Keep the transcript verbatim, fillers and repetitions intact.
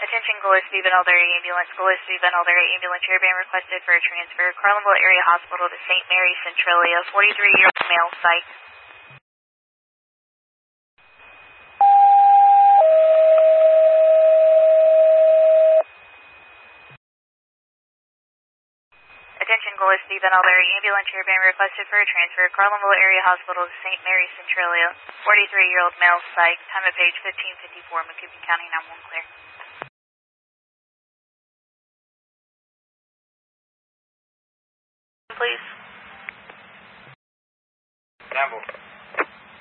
Attention Gillespie Van Alder Ambulance. Gillespie Van Alder Ambulance. You're being requested for a transfer. Carlinville Area Hospital to Saint Mary Centralia. forty-three-year-old male psych. Attention Gillespie Van Alder Ambulance. You're being requested for a transfer. Carlinville Area Hospital to Saint Mary Centralia. forty-three-year-old male psych. Time of page fifteen fifty-four. Macomb County nine one clear. Please. Campbell.